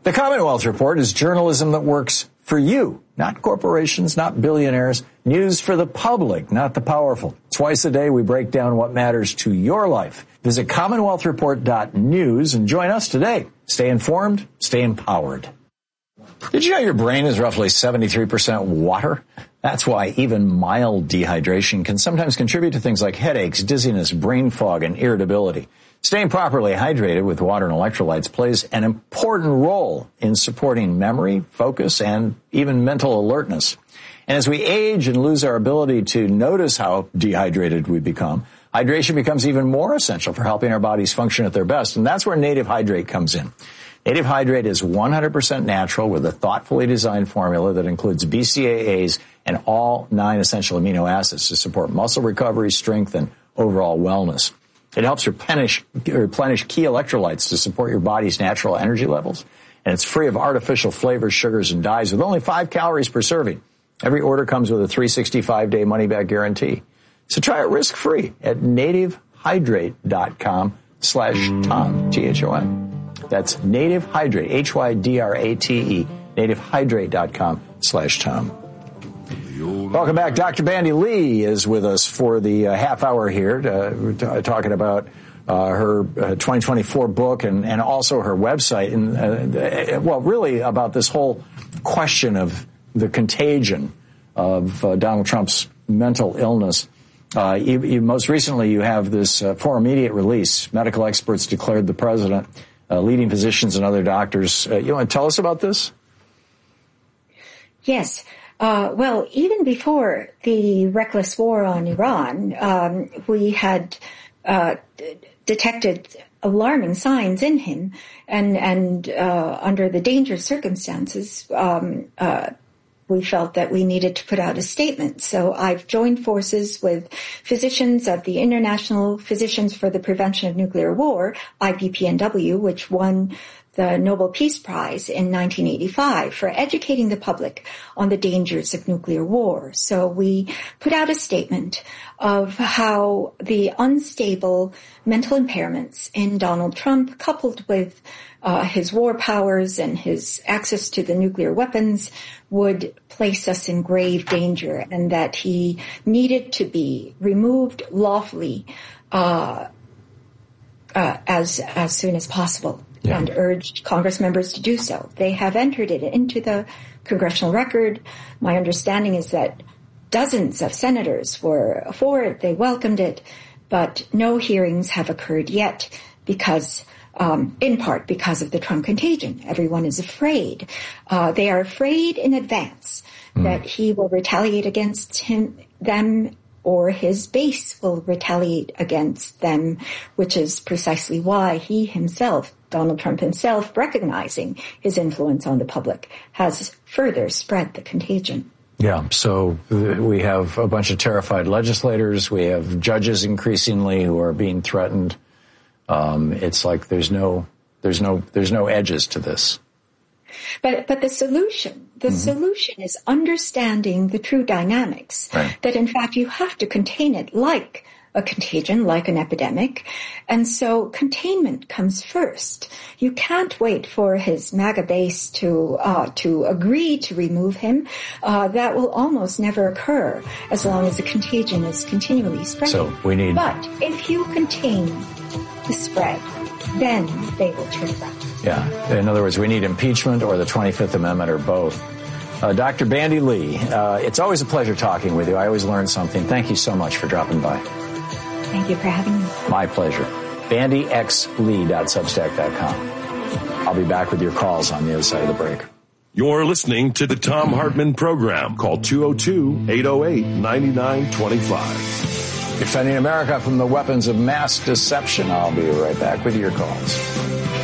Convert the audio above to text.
The Commonwealth Report is journalism that works for you, not corporations, not billionaires. News for the public, not the powerful. Twice a day, we break down what matters to your life. Visit CommonwealthReport.news and join us today. Stay informed, stay empowered. Did you know your brain is roughly 73% water? That's why even mild dehydration can sometimes contribute to things like headaches, dizziness, brain fog, and irritability. Staying properly hydrated with water and electrolytes plays an important role in supporting memory, focus, and even mental alertness. And as we age and lose our ability to notice how dehydrated we become, hydration becomes even more essential for helping our bodies function at their best. And that's where Native Hydrate comes in. Native Hydrate is 100% natural with a thoughtfully designed formula that includes BCAAs and all 9 essential amino acids to support muscle recovery, strength, and overall wellness. It helps replenish key electrolytes to support your body's natural energy levels. And it's free of artificial flavors, sugars, and dyes with only 5 calories per serving. Every order comes with a 365-day money-back guarantee. So try it risk-free at nativehydrate.com/Tom, T-H-O-M. That's Native Hydrate, Hydrate, nativehydrate.com/Tom. Welcome back. Dr. Bandy Lee is with us for the half hour here, talking about her 2024 book and also her website, and really about this whole question of the contagion of Donald Trump's mental illness. Most recently, you have this for immediate release. Medical experts declared the president, leading physicians and other doctors. You want to tell us about this? Yes. Well, even before the reckless war on Iran, we had detected alarming signs in him, and under the dangerous circumstances, we felt that we needed to put out a statement. So I've joined forces with physicians of the International Physicians for the Prevention of Nuclear War, IPPNW, which won the Nobel Peace Prize in 1985 for educating the public on the dangers of nuclear war. So we put out a statement of how the unstable mental impairments in Donald Trump, coupled with his war powers and his access to the nuclear weapons, would place us in grave danger, and that he needed to be removed lawfully as soon as possible. Yeah. And urged Congress members to do so. They have entered it into the congressional record. My understanding is that dozens of senators were for it. They welcomed it, but no hearings have occurred yet because, in part because of the Trump contagion. Everyone is afraid. They are afraid in advance that he will retaliate against them, or his base will retaliate against them, which is precisely why he himself, Donald Trump himself, recognizing his influence on the public, has further spread the contagion. Yeah, so we have a bunch of terrified legislators. We have judges increasingly who are being threatened. It's like there's no edges to this. But the solution is understanding the true dynamics, right. That in fact you have to contain it like a contagion, like an epidemic. And so containment comes first. You can't wait for his MAGA base to agree to remove him. That will almost never occur as long as the contagion is continually spreading. But if you contain the spread, then they will turn around. Yeah. In other words, we need impeachment or the 25th Amendment or both. Dr. Bandy Lee, it's always a pleasure talking with you. I always learn something. Thank you so much for dropping by. Thank you for having me. My pleasure. BandyXLee.substack.com. I'll be back with your calls on the other side of the break. You're listening to the Thom Hartmann Program. Call 202-808-9925. Defending America from the weapons of mass deception. I'll be right back with your calls.